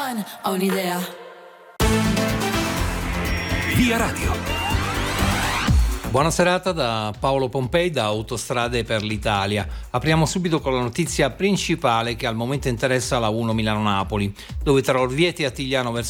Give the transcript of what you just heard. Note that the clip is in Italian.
ho un'idea. Via Radio. Buona serata da Paolo Pompei da Autostrade per l'Italia. Apriamo subito con la notizia principale che al momento interessa la 1 Milano-Napoli, dove tra Orvieto e Attigliano verso